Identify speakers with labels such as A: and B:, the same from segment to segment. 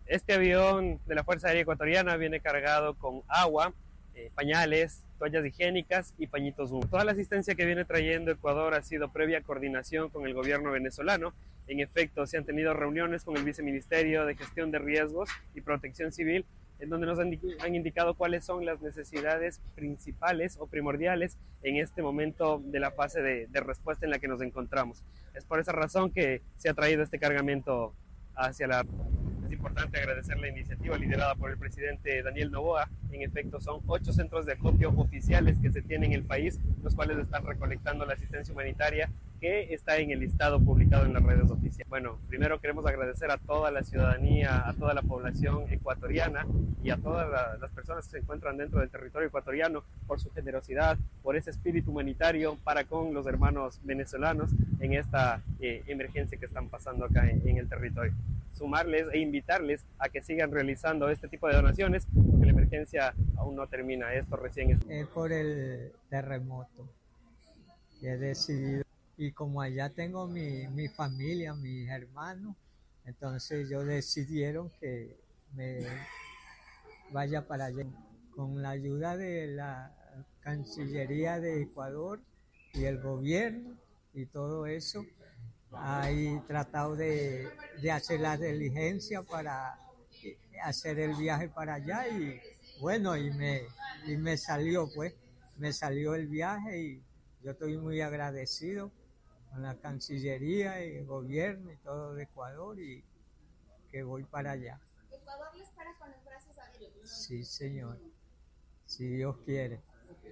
A: Este avión de la Fuerza Aérea Ecuatoriana viene cargado con agua, pañales, toallas higiénicas y pañitos húmedos. Toda la asistencia que viene trayendo Ecuador ha sido previa coordinación con el gobierno venezolano. En efecto, se han tenido reuniones con el Viceministerio de Gestión de Riesgos y Protección Civil, en donde nos han indicado cuáles son las necesidades principales o primordiales en este momento de la fase de respuesta en la que nos encontramos. Es por esa razón que se ha traído este cargamento hacia la... Es importante agradecer la iniciativa liderada por el presidente Daniel Noboa. En efecto, son 8 centros de acopio oficiales que se tienen en el país, los cuales están recolectando la asistencia humanitaria que está en el listado publicado en las redes oficiales. Bueno, primero queremos agradecer a toda la ciudadanía, a toda la población ecuatoriana y a todas las personas que se encuentran dentro del territorio ecuatoriano por su generosidad, por ese espíritu humanitario para con los hermanos venezolanos en esta emergencia que están pasando acá en el territorio. Sumarles e invitarles a que sigan realizando este tipo de donaciones, porque la emergencia aún no termina, esto recién es...
B: por el terremoto, he decidido, y como allá tengo mi familia, mis hermanos, entonces ellos decidieron que me vaya para allá. Con la ayuda de la Cancillería de Ecuador y el gobierno y todo eso, he tratado de hacer la diligencia para hacer el viaje para allá y bueno, y me salió el viaje y yo estoy muy agradecido con la Cancillería y el gobierno y todo de Ecuador y que voy para allá.
C: ¿Ecuador le espera con los brazos abiertos?
B: Sí, señor, si Dios quiere.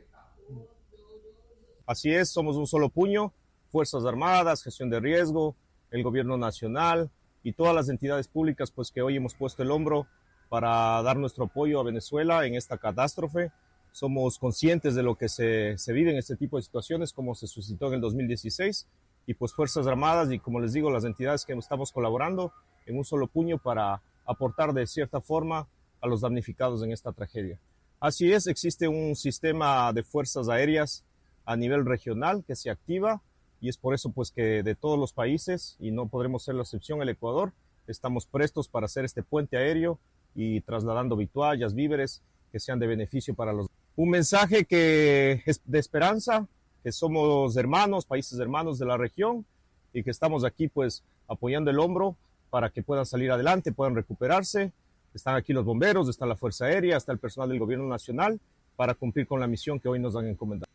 D: Así es, somos un solo puño, Fuerzas Armadas, Gestión de Riesgo, el Gobierno Nacional y todas las entidades públicas pues que hoy hemos puesto el hombro para dar nuestro apoyo a Venezuela en esta catástrofe. Somos conscientes de lo que se vive en este tipo de situaciones, como se suscitó en el 2016, y pues Fuerzas Armadas y, como les digo, las entidades que estamos colaborando en un solo puño para aportar de cierta forma a los damnificados en esta tragedia. Así es, existe un sistema de fuerzas aéreas a nivel regional que se activa y es por eso pues que de todos los países, y no podremos ser la excepción el Ecuador, estamos prestos para hacer este puente aéreo y trasladando vituallas, víveres que sean de beneficio para los... Un mensaje que es de esperanza, que somos hermanos, países hermanos de la región y que estamos aquí pues apoyando el hombro para que puedan salir adelante, puedan recuperarse. Están aquí los bomberos, está la Fuerza Aérea, está el personal del Gobierno Nacional para cumplir con la misión que hoy nos han encomendado.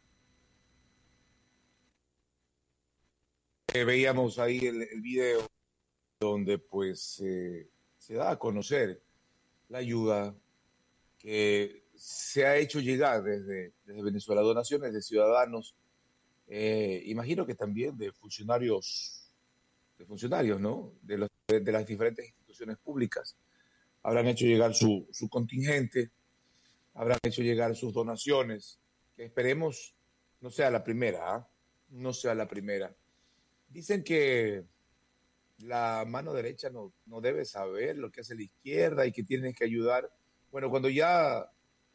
E: Veíamos ahí el video donde pues se da a conocer la ayuda que se ha hecho llegar desde Venezuela, donaciones de ciudadanos, imagino que también de funcionarios, ¿no? De las diferentes instituciones públicas. Habrán hecho llegar su contingente, habrán hecho llegar sus donaciones, que esperemos no sea la primera, ¿eh? No sea la primera. Dicen que la mano derecha no debe saber lo que hace la izquierda y que tiene que ayudar. Bueno, cuando ya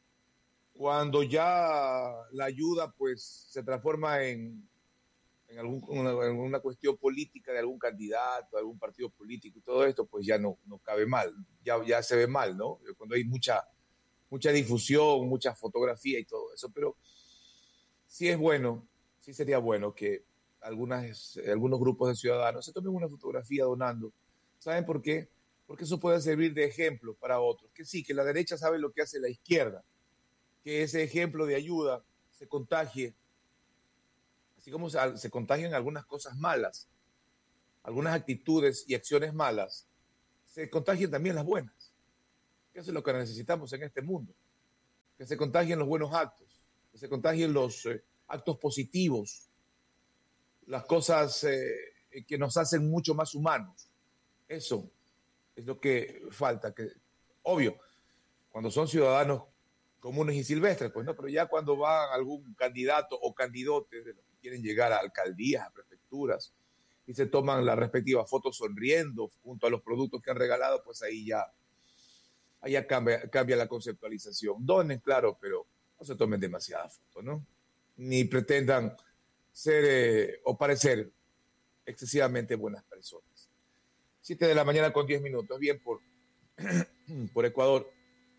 E: la ayuda pues se transforma en una cuestión política de algún candidato, de algún partido político y todo esto, pues ya no cabe mal, ya se ve mal, ¿no? Cuando hay mucha difusión, mucha fotografía y todo eso, pero sí es bueno, sí sería bueno que algunos grupos de ciudadanos se tomen una fotografía donando. ¿Saben por qué? Porque eso puede servir de ejemplo para otros. Que sí, que la derecha sabe lo que hace la izquierda, que ese ejemplo de ayuda se contagie, así como se contagian algunas cosas malas, algunas actitudes y acciones malas, se contagien también las buenas. Que eso es lo que necesitamos en este mundo. Que se contagien los buenos actos, que se contagien los actos positivos, las cosas que nos hacen mucho más humanos. Eso es lo que falta. Que, obvio, cuando son ciudadanos comunes y silvestres, pues no, pero ya cuando va algún candidato o candidatos de los que quieren llegar a alcaldías, a prefecturas, y se toman la respectiva foto sonriendo junto a los productos que han regalado, pues ahí ya cambia la conceptualización. Donen, claro, pero no se tomen demasiadas fotos, ¿no? Ni pretendan ser o parecer excesivamente buenas personas. 7 de la mañana con 10 minutos. Bien por por Ecuador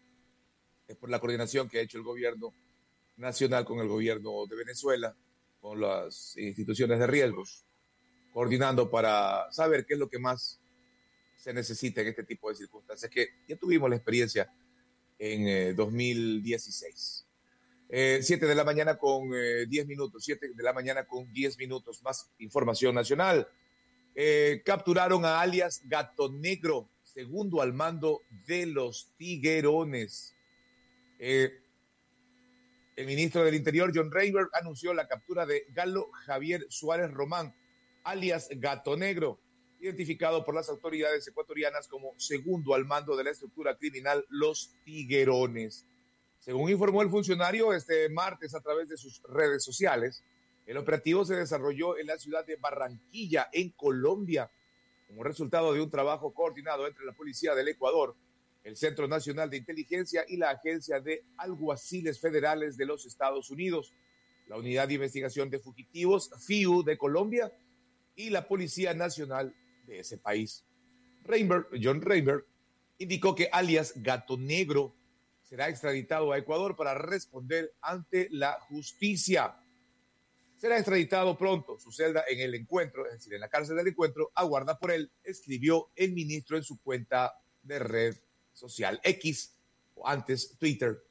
E: es por la coordinación que ha hecho el gobierno nacional con el gobierno de Venezuela, con las instituciones de riesgos, coordinando para saber qué es lo que más se necesita en este tipo de circunstancias, que ya tuvimos la experiencia en 2016. 7 de la mañana con 10 minutos, 7 de la mañana con 10 minutos, más información nacional. Capturaron a alias Gato Negro, segundo al mando de los Tiguerones. El ministro del Interior, John Rayburn, anunció la captura de Galo Javier Suárez Román, alias Gato Negro, identificado por las autoridades ecuatorianas como segundo al mando de la estructura criminal Los Tiguerones. Según informó el funcionario este martes a través de sus redes sociales, el operativo se desarrolló en la ciudad de Barranquilla, en Colombia, como resultado de un trabajo coordinado entre la Policía del Ecuador, el Centro Nacional de Inteligencia y la Agencia de Alguaciles Federales de los Estados Unidos, la Unidad de Investigación de Fugitivos, FIU, de Colombia, y la Policía Nacional de ese país. John Rayburn indicó que alias Gato Negro será extraditado a Ecuador para responder ante la justicia. Será extraditado pronto. Su celda en el encuentro, es decir, en la cárcel del encuentro, aguarda por él, escribió el ministro en su cuenta de red social X, o antes Twitter.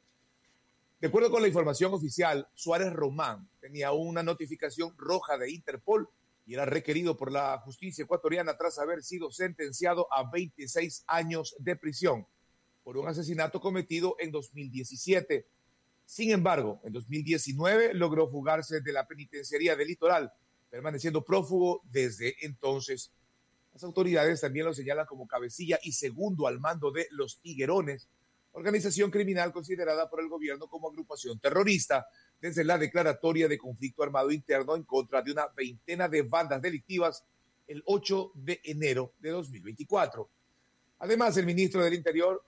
E: De acuerdo con la información oficial, Suárez Román tenía una notificación roja de Interpol y era requerido por la justicia ecuatoriana tras haber sido sentenciado a 26 años de prisión por un asesinato cometido en 2017. Sin embargo, en 2019 logró fugarse de la penitenciaría del Litoral, permaneciendo prófugo desde entonces. Las autoridades también lo señalan como cabecilla y segundo al mando de los Tiguerones, organización criminal considerada por el gobierno como agrupación terrorista desde la declaratoria de conflicto armado interno en contra de una veintena de bandas delictivas el 8 de enero de 2024. Además, el ministro del Interior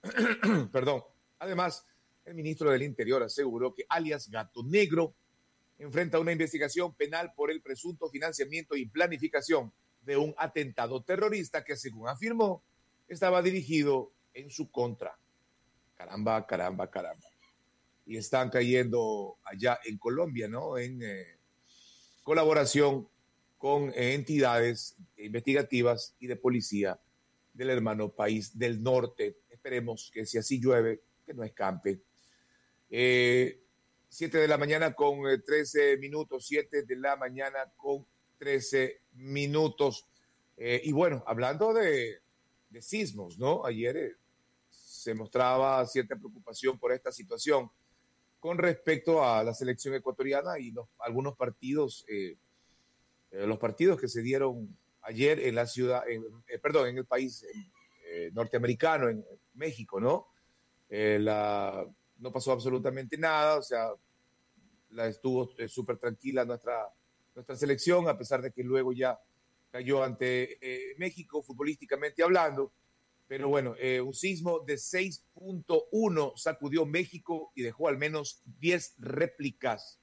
E: aseguró que alias Gato Negro enfrenta una investigación penal por el presunto financiamiento y planificación de un atentado terrorista que, según afirmó, estaba dirigido en su contra. Caramba. Y están cayendo allá en Colombia, ¿no? En colaboración con entidades investigativas y de policía del hermano país del norte. Esperemos que si así llueve, que no escampe. 7 de la mañana con 13 minutos, 7 de la mañana con 13 minutos. Y bueno, hablando de sismos, ¿no? Ayer se mostraba cierta preocupación por esta situación con respecto a la selección ecuatoriana y algunos partidos, los partidos que se dieron ayer en la ciudad, en el país norteamericano, en México, ¿no? No pasó absolutamente nada, o sea, estuvo súper tranquila nuestra selección, a pesar de que luego ya cayó ante México, futbolísticamente hablando. Pero bueno, un sismo de 6.1 sacudió México y dejó al menos 10 réplicas.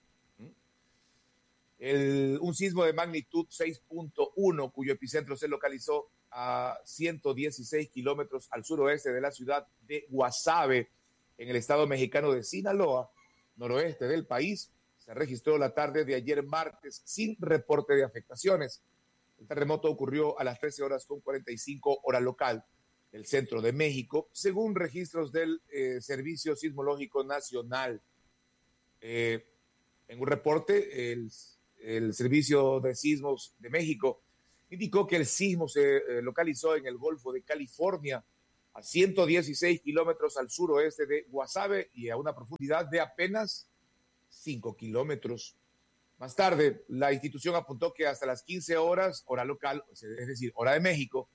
E: Un sismo de magnitud 6.1, cuyo epicentro se localizó a 116 kilómetros al suroeste de la ciudad de Guasave, en el estado mexicano de Sinaloa, noroeste del país, se registró la tarde de ayer martes sin reporte de afectaciones. El terremoto ocurrió a las 13 horas con 45 hora local del centro de México, según registros del Servicio Sismológico Nacional. En un reporte, el Servicio de Sismos de México indicó que el sismo se localizó en el Golfo de California, a 116 kilómetros al suroeste de Guasave y a una profundidad de apenas 5 kilómetros. Más tarde, la institución apuntó que hasta las 15 horas, hora local, es decir, hora de México,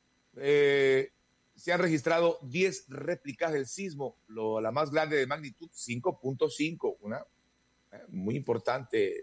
E: se han registrado 10 réplicas del sismo, la más grande de magnitud 5.5, una muy importante,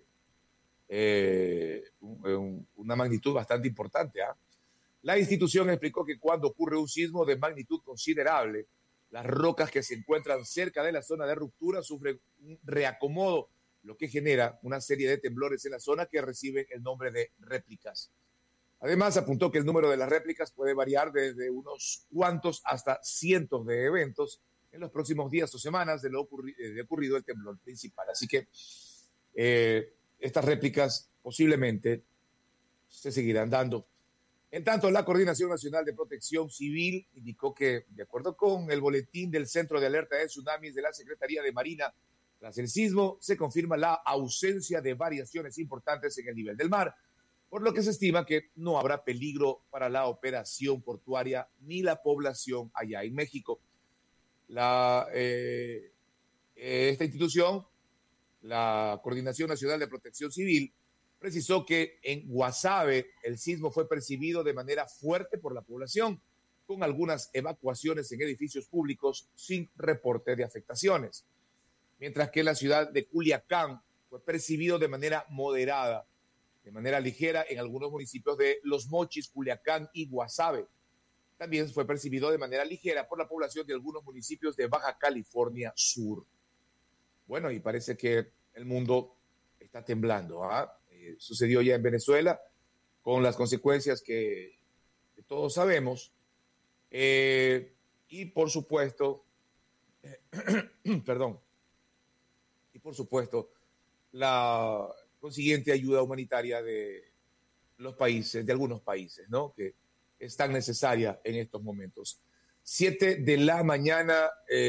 E: una magnitud bastante importante. La institución explicó que cuando ocurre un sismo de magnitud considerable, las rocas que se encuentran cerca de la zona de ruptura sufren un reacomodo, lo que genera una serie de temblores en la zona que reciben el nombre de réplicas. Además, apuntó que el número de las réplicas puede variar desde unos cuantos hasta cientos de eventos en los próximos días o semanas de ocurrido el temblor principal. Así que estas réplicas posiblemente se seguirán dando. En tanto, la Coordinación Nacional de Protección Civil indicó que, de acuerdo con el boletín del Centro de Alerta de Tsunamis de la Secretaría de Marina, tras el sismo se confirma la ausencia de variaciones importantes en el nivel del mar, por lo que se estima que no habrá peligro para la operación portuaria ni la población allá en México. Esta institución, la Coordinación Nacional de Protección Civil, precisó que en Guasave el sismo fue percibido de manera fuerte por la población, con algunas evacuaciones en edificios públicos sin reporte de afectaciones, mientras que la ciudad de Culiacán fue percibido de manera moderada, de manera ligera en algunos municipios de Los Mochis, Culiacán y Guasave. También fue percibido de manera ligera por la población de algunos municipios de Baja California Sur. Bueno, y parece que el mundo está temblando, ¿ah? Sucedió ya en Venezuela, con las consecuencias que todos sabemos. Y por supuesto, perdón, y por supuesto, la consiguiente ayuda humanitaria de los países, de algunos países, ¿no? Que es tan necesaria en estos momentos. 7 de la mañana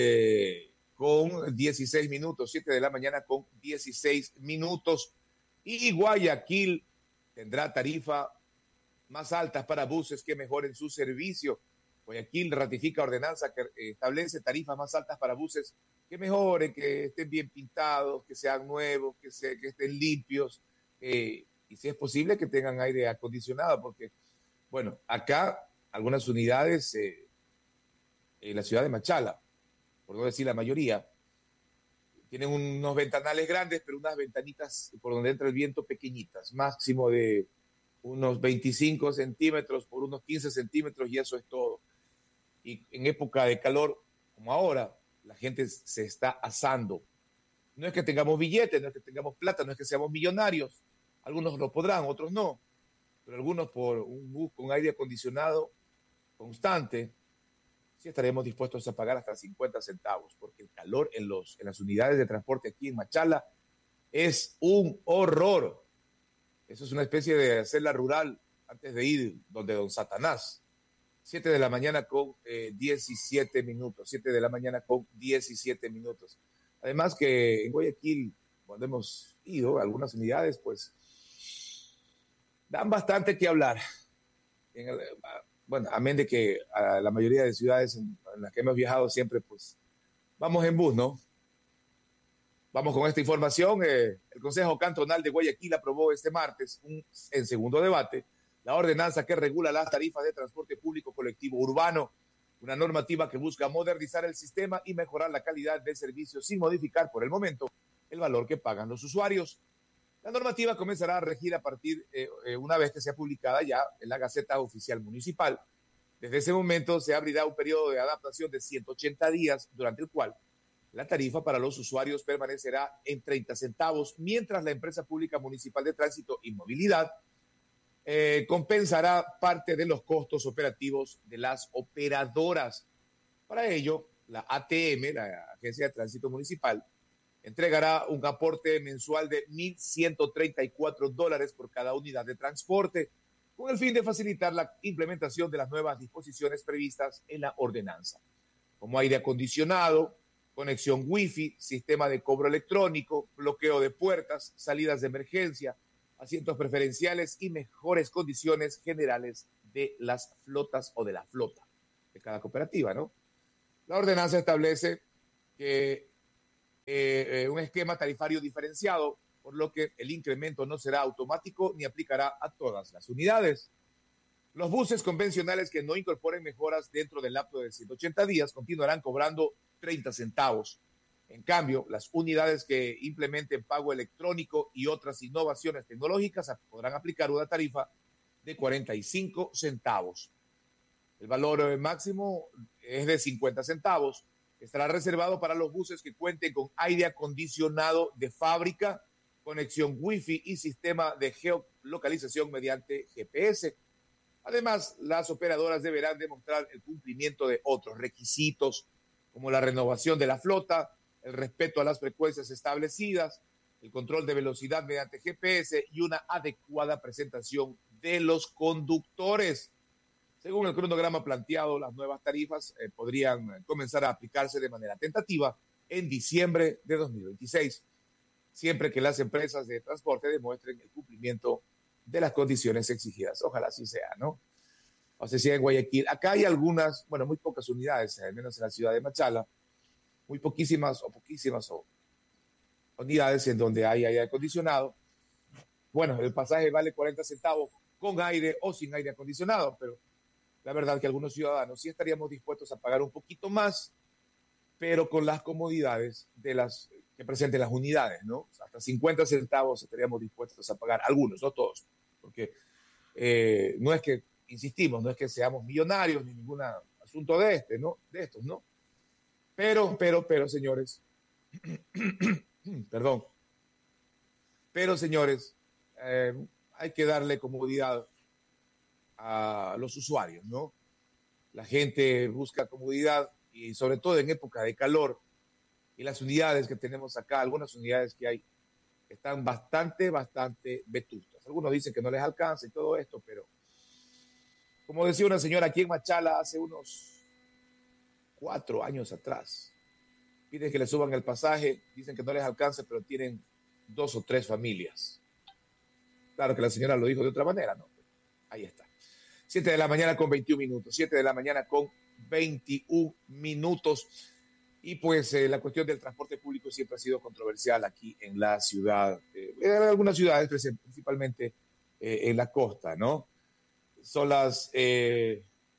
E: con 16 minutos, 7 de la mañana con 16 minutos. Y Guayaquil tendrá tarifa más altas para buses que mejoren su servicio. Guayaquil ratifica ordenanza que establece tarifas más altas para buses que mejoren, que estén bien pintados, que sean nuevos, que estén limpios, y si es posible que tengan aire acondicionado, porque, bueno, acá algunas unidades en la ciudad de Machala, por no decir la mayoría, tienen unos ventanales grandes, pero unas ventanitas por donde entra el viento pequeñitas, máximo de unos 25 centímetros por unos 15 centímetros, y eso es todo. Y en época de calor, como ahora, la gente se está asando. No es que tengamos billetes, no es que tengamos plata, no es que seamos millonarios. Algunos lo podrán, otros no. Pero algunos, por un bus con aire acondicionado constante, sí estaremos dispuestos a pagar hasta 50 centavos, porque el calor en las unidades de transporte aquí en Machala es un horror. Eso es una especie de hacerla rural antes de ir donde don Satanás. 7 de la mañana con 17 minutos. 7 de la mañana con 17 minutos. Además que en Guayaquil, cuando hemos ido a algunas unidades, pues dan bastante que hablar. Bueno, amén de que a la mayoría de ciudades en las que hemos viajado siempre, pues, vamos en bus, ¿no? Vamos con esta información. El Consejo Cantonal de Guayaquil aprobó este martes, en segundo debate, la ordenanza que regula las tarifas de transporte público colectivo urbano, una normativa que busca modernizar el sistema y mejorar la calidad del servicio sin modificar por el momento el valor que pagan los usuarios. La normativa comenzará a regir a partir, una vez que sea publicada ya en la Gaceta Oficial Municipal. Desde ese momento se abrirá un periodo de adaptación de 180 días, durante el cual la tarifa para los usuarios permanecerá en 30 centavos, mientras la Empresa Pública Municipal de Tránsito y Movilidad compensará parte de los costos operativos de las operadoras. Para ello, la ATM, la Agencia de Tránsito Municipal, entregará un aporte mensual de $1,134 por cada unidad de transporte, con el fin de facilitar la implementación de las nuevas disposiciones previstas en la ordenanza, como aire acondicionado, conexión Wi-Fi, sistema de cobro electrónico, bloqueo de puertas, salidas de emergencia, asientos preferenciales y mejores condiciones generales de las flotas o de la flota de cada cooperativa, ¿no? La ordenanza establece que un esquema tarifario diferenciado, por lo que el incremento no será automático ni aplicará a todas las unidades. Los buses convencionales que no incorporen mejoras dentro del lapso de 180 días continuarán cobrando 30 centavos. En cambio, las unidades que implementen pago electrónico y otras innovaciones tecnológicas podrán aplicar una tarifa de 45 centavos. El valor máximo es de 50 centavos. Estará reservado para los buses que cuenten con aire acondicionado de fábrica, conexión Wi-Fi y sistema de geolocalización mediante GPS. Además, las operadoras deberán demostrar el cumplimiento de otros requisitos, como la renovación de la flota, el respeto a las frecuencias establecidas, el control de velocidad mediante GPS y una adecuada presentación de los conductores. Según el cronograma planteado, las nuevas tarifas podrían comenzar a aplicarse de manera tentativa en diciembre de 2026, siempre que las empresas de transporte demuestren el cumplimiento de las condiciones exigidas. Ojalá así sea, ¿no? O sea, si en Guayaquil, acá hay algunas, bueno, muy pocas unidades, al menos en la ciudad de Machala, muy poquísimas unidades en donde hay aire acondicionado. Bueno, el pasaje vale 40 centavos con aire o sin aire acondicionado, pero la verdad que algunos ciudadanos sí estaríamos dispuestos a pagar un poquito más, pero con las comodidades de las que presenten las unidades, ¿no? Hasta 50 centavos estaríamos dispuestos a pagar, algunos, no todos, porque no es que, insistimos, no es que seamos millonarios ni ningún asunto de ¿no? De estos, ¿no? Pero, señores, perdón, pero, señores, hay que darle comodidad a los usuarios, ¿no? La gente busca comodidad y sobre todo en época de calor, y las unidades que tenemos acá, algunas unidades que hay, están bastante vetustas. Algunos dicen que no les alcanza y todo esto, pero como decía una señora aquí en Machala hace unos 4 años atrás, piden que le suban el pasaje, dicen que no les alcanza, pero tienen 2 o 3 familias. Claro que la señora lo dijo de otra manera, ¿no? Ahí está. 7 de la mañana con 21 minutos. 7 de la mañana con 21 minutos. Y pues la cuestión del transporte público siempre ha sido controversial aquí en la ciudad, en algunas ciudades, principalmente en la costa, ¿no? Son las 7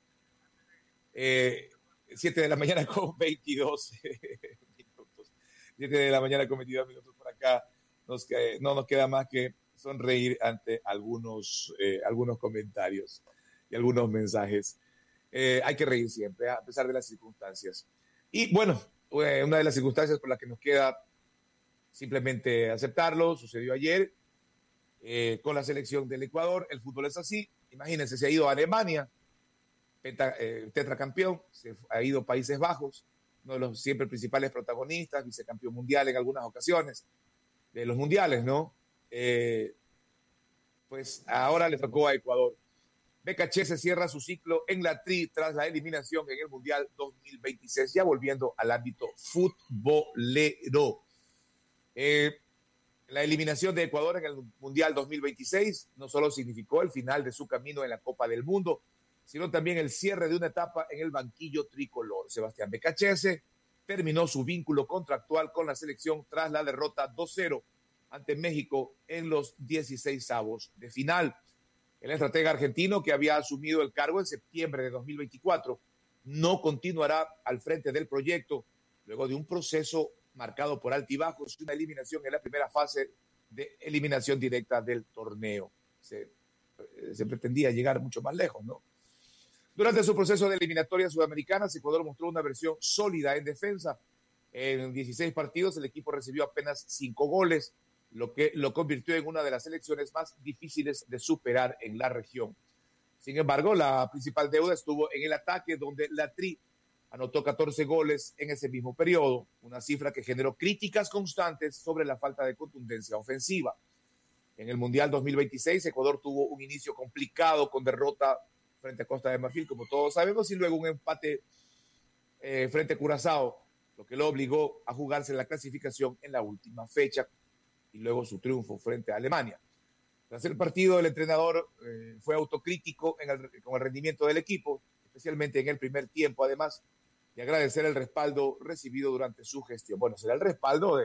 E: de la mañana con 22 minutos. 7 de la mañana con 22 minutos por acá. No nos queda más que sonreír ante algunos comentarios y algunos mensajes. Hay que reír siempre, a pesar de las circunstancias. Y bueno, una de las circunstancias por las que nos queda simplemente aceptarlo, sucedió ayer con la selección del Ecuador. El fútbol es así. Imagínense, se ha ido a Alemania, tetracampeón, se ha ido a Países Bajos, uno de los siempre principales protagonistas, vicecampeón mundial en algunas ocasiones de los mundiales, ¿no? Pues ahora le tocó a Ecuador. BKC cierra su ciclo en la TRI tras la eliminación en el Mundial 2026, ya volviendo al ámbito futbolero. La eliminación de Ecuador en el Mundial 2026 no solo significó el final de su camino en la Copa del Mundo, sino también el cierre de una etapa en el banquillo tricolor. Sebastián BKC terminó su vínculo contractual con la selección tras la derrota 2-0 ante México en los 16avos de final. El estratega argentino, que había asumido el cargo en septiembre de 2024, no continuará al frente del proyecto luego de un proceso marcado por altibajos y una eliminación en la primera fase de eliminación directa del torneo. Se pretendía llegar mucho más lejos, ¿no? Durante su proceso de eliminatoria sudamericana, Ecuador mostró una versión sólida en defensa. En 16 partidos, el equipo recibió apenas 5 goles, lo que lo convirtió en una de las selecciones más difíciles de superar en la región. Sin embargo, la principal deuda estuvo en el ataque, donde la TRI anotó 14 goles en ese mismo periodo, una cifra que generó críticas constantes sobre la falta de contundencia ofensiva. En el Mundial 2026, Ecuador tuvo un inicio complicado con derrota frente a Costa de Marfil, como todos sabemos, y luego un empate frente a Curazao, lo que lo obligó a jugarse la clasificación en la última fecha, y luego su triunfo frente a Alemania. Tras el partido, el entrenador fue autocrítico con el rendimiento del equipo, especialmente en el primer tiempo, además de agradecer el respaldo recibido durante su gestión. Bueno, será el respaldo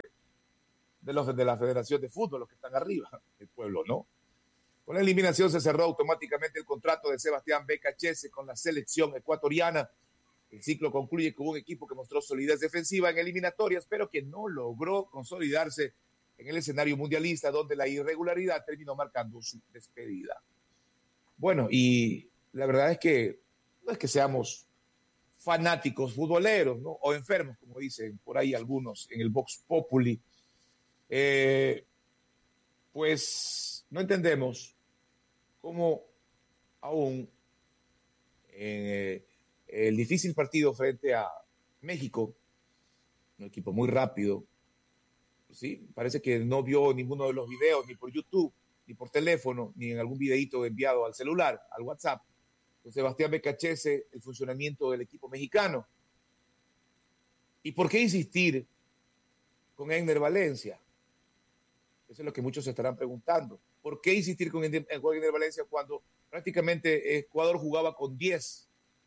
E: de los de la Federación de Fútbol, los que están arriba del pueblo, ¿no? Con la eliminación se cerró automáticamente el contrato de Sebastián BKC con la selección ecuatoriana. El ciclo concluye con un equipo que mostró solidez defensiva en eliminatorias, pero que no logró consolidarse en el escenario mundialista, donde la irregularidad terminó marcando su despedida. Bueno, y la verdad es que no es que seamos fanáticos futboleros, ¿no? O enfermos, como dicen por ahí algunos en el Vox Populi. Pues no entendemos cómo aún el difícil partido frente a México, un equipo muy rápido, ¿sí? Parece que no vio ninguno de los videos, ni por YouTube, ni por teléfono, ni en algún videíto enviado al celular, al WhatsApp, con Sebastián Becachese, el funcionamiento del equipo mexicano. ¿Y por qué insistir con Egner Valencia? Eso es lo que muchos se estarán preguntando. ¿Por qué insistir con Egner Valencia cuando prácticamente Ecuador jugaba con 10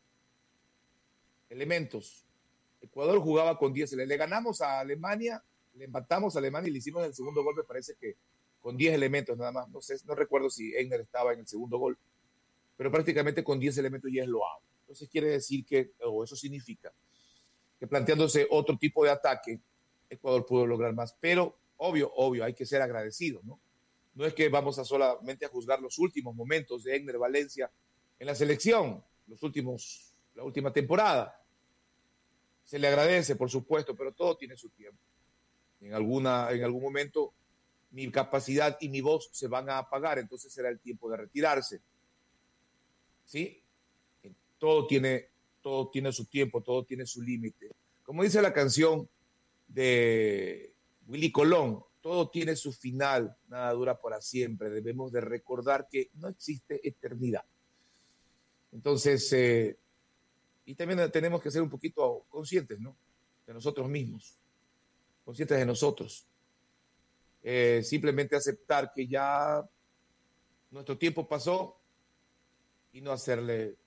E: elementos? Ecuador jugaba con 10. Le ganamos a Alemania, le empatamos a Alemania y le hicimos el segundo gol, me parece que con 10 elementos nada más. No sé, no recuerdo si Egner estaba en el segundo gol, pero prácticamente con 10 elementos ya es loable. Entonces quiere decir que, o eso significa, que planteándose otro tipo de ataque, Ecuador pudo lograr más. Pero obvio, hay que ser agradecido, ¿no? No es que vamos a solamente a juzgar los últimos momentos de Egner Valencia en la selección, la última temporada. Se le agradece, por supuesto, pero todo tiene su tiempo. En algún momento mi capacidad y mi voz se van a apagar, entonces será el tiempo de retirarse. ¿Sí? Todo tiene su tiempo, todo tiene su límite. Como dice la canción de Willy Colón, todo tiene su final, nada dura para siempre. Debemos de recordar que no existe eternidad. Entonces, y también tenemos que ser un poquito conscientes, ¿no? De nosotros mismos, conscientes de nosotros. Simplemente aceptar que ya nuestro tiempo pasó y no hacerse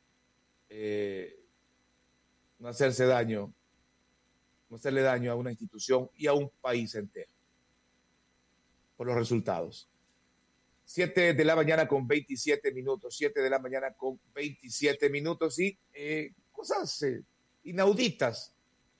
E: daño a una institución y a un país entero por los resultados. 7 de la mañana con 27 minutos, 7 de la mañana con 27 minutos y cosas inauditas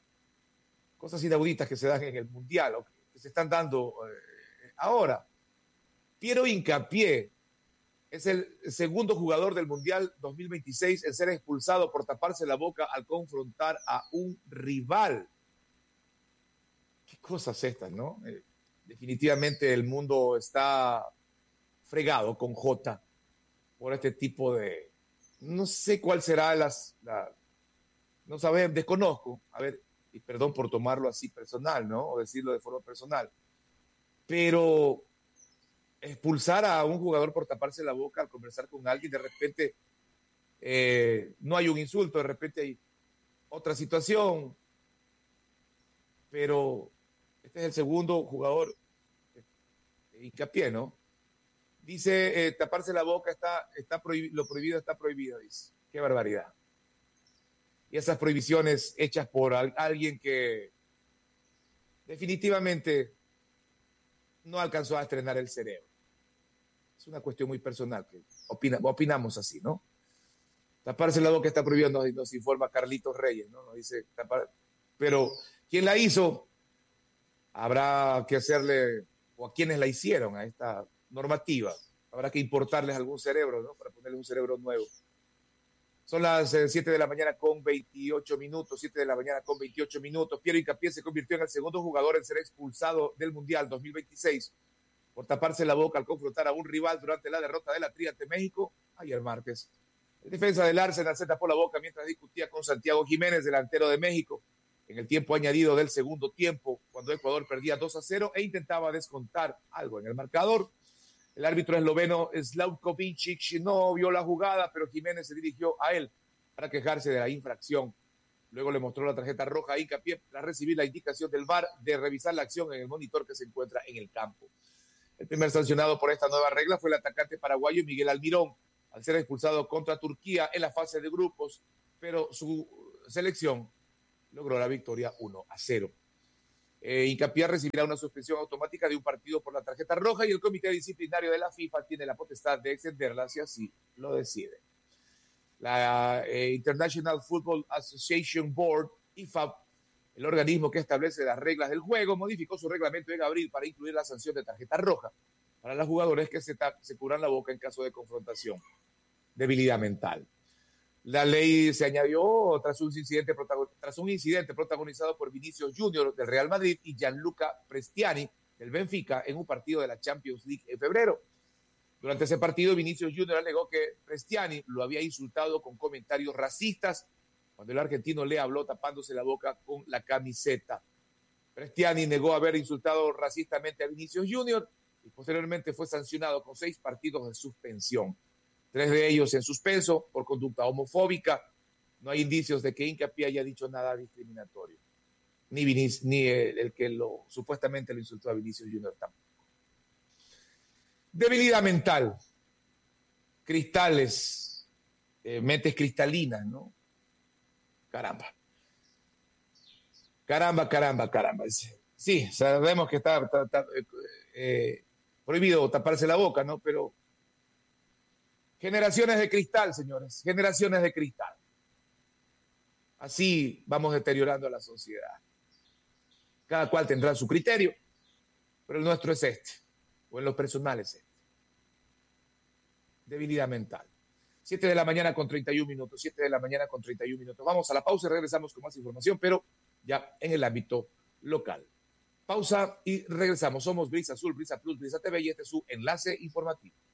E: que se dan en el Mundial o que se están dando ahora. Piero Hincapié es el segundo jugador del Mundial 2026 en ser expulsado por taparse la boca al confrontar a un rival. Qué cosas estas, ¿no? Definitivamente el mundo está fregado con J por este tipo de... No sé cuál será no sabemos, desconozco. A ver, y perdón por tomarlo así personal, ¿no? O decirlo de forma personal. Pero expulsar a un jugador por taparse la boca al conversar con alguien, de repente no hay un insulto, de repente hay otra situación, pero este es el segundo jugador, Hincapié, ¿no? Dice, taparse la boca está prohibido, lo prohibido está prohibido, dice. Qué barbaridad. Y esas prohibiciones hechas por alguien que definitivamente no alcanzó a estrenar el cerebro. Es una cuestión muy personal, que opinamos así, ¿no? Taparse la boca está prohibido, nos informa Carlitos Reyes, ¿no? Nos dice pero ¿quién la hizo? Habrá que hacerle, o a quienes la hicieron a esta normativa, habrá que importarles algún cerebro, ¿no? Para ponerle un cerebro nuevo. Son las 7 de la mañana con 28 minutos, 7 de la mañana con 28 minutos. Piero Hincapié se convirtió en el segundo jugador en ser expulsado del Mundial 2026 por taparse la boca al confrontar a un rival durante la derrota de la Tri ante México ayer martes. El defensa del Arsenal se tapó la boca mientras discutía con Santiago Jiménez, delantero de México, en el tiempo añadido del segundo tiempo, cuando Ecuador perdía 2-0 e intentaba descontar algo en el marcador. El árbitro esloveno Slavko Vincic no vio la jugada, pero Jiménez se dirigió a él para quejarse de la infracción. Luego le mostró la tarjeta roja a Hincapié tras recibir la indicación del VAR de revisar la acción en el monitor que se encuentra en el campo. El primer sancionado por esta nueva regla fue el atacante paraguayo Miguel Almirón, al ser expulsado contra Turquía en la fase de grupos, pero su selección logró la victoria 1-0. Hincapié recibirá una suspensión automática de un partido por la tarjeta roja y el comité disciplinario de la FIFA tiene la potestad de extenderla si así lo decide. La International Football Association Board, IFAB, el organismo que establece las reglas del juego, modificó su reglamento en abril para incluir la sanción de tarjeta roja para los jugadores que se cubran la boca en caso de confrontación, debilidad mental. La ley se añadió tras un incidente protagonizado por Vinicius Junior del Real Madrid y Gianluca Prestiani del Benfica en un partido de la Champions League en febrero. Durante ese partido, Vinicius Junior alegó que Prestiani lo había insultado con comentarios racistas cuando el argentino le habló tapándose la boca con la camiseta. Prestiani negó haber insultado racistamente a Vinicius Junior y posteriormente fue sancionado con 6 partidos de suspensión. 3 de ellos en suspenso por conducta homofóbica. No hay indicios de que Hincapié haya dicho nada discriminatorio. Ni el que supuestamente lo insultó a Vinicius Junior tampoco. Debilidad mental. Cristales. Mentes cristalinas, ¿no? Caramba. Caramba. Sí, sabemos que está prohibido taparse la boca, ¿no? Pero generaciones de cristal, señores. Generaciones de cristal. Así vamos deteriorando a la sociedad. Cada cual tendrá su criterio, pero el nuestro es este, o en lo personal es este. Debilidad mental. 7 de la mañana con 31 minutos, 7 de la mañana con 31 minutos. Vamos a la pausa y regresamos con más información, pero ya en el ámbito local. Pausa y regresamos. Somos Brisa Azul, Brisa Plus, Brisa TV y este es su enlace informativo.